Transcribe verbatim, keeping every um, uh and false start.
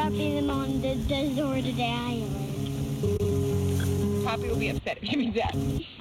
dropping them on the deserted island. Poppy will be upset if you mean that.